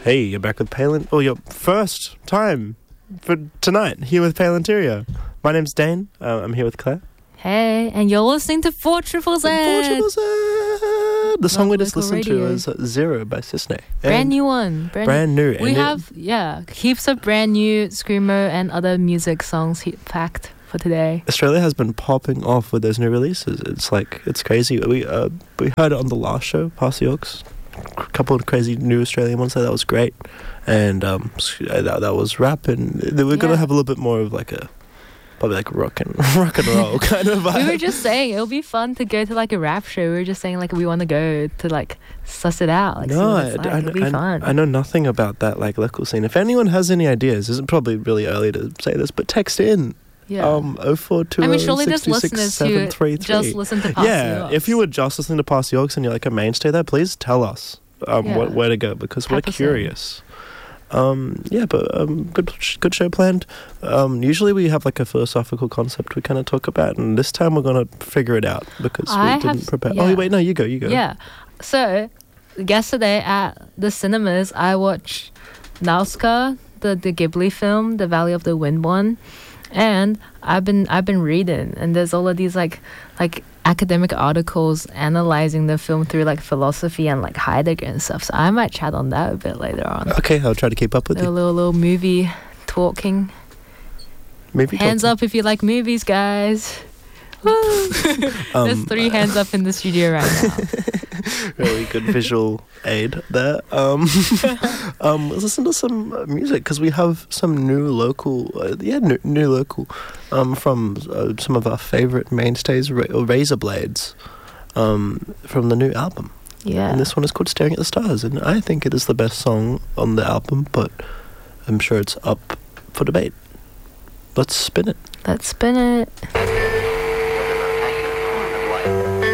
Hey, you're back with Palin. Oh, your first time for tonight here with Palinteria. My name's Dane. I'm here with Claire. Hey, and you're listening to 4ZZZ. The song we just listened radio. to is Zero by Cisne. Brand new one. Brand new. We have, heaps of brand new Screamo and other music songs packed for today. Australia has been popping off with those new releases. It's crazy. We heard it on the last show, Pass the Aux. A couple of crazy new Australian ones there. That was great. And that was rap. And we're going to have a little bit more of probably like rock and roll kind of vibe. We were just saying it'll be fun to go to like a rap show. We were just saying like we want to go to like suss it out. It'll be fun. I know nothing about that like local scene. If anyone has any ideas, it's probably really early to say this, but text in. Yeah. 0420 I mean, surely there's 66 listeners who 733. just listen to Pass the Aux. If you were just listening to Pass the Aux and you're like a mainstay there, please tell us where to go because we're curious. Good show planned. Usually we have like a philosophical concept we kind of talk about, and this time we're gonna figure it out because we didn't prepare. Yeah. Oh wait, no, you go. Yeah. So yesterday at the cinemas, I watched Nausicaa, the Ghibli film, the Valley of the Wind one, and I've been reading, and there's all of these like academic articles analyzing the film through like philosophy and like Heidegger and stuff. So I might chat on that a bit later on. Okay, I'll try to keep up with you. A little movie talking. Hands up if you like movies, guys. There's 3 hands up in the studio right now. Really good visual aid there. Let's listen to some music because we have some new local, new local from some of our favorite mainstays, Razor Blades, from the new album. Yeah. And this one is called Staring at the Stars, and I think it is the best song on the album, but I'm sure it's up for debate. Let's spin it. Let's spin it.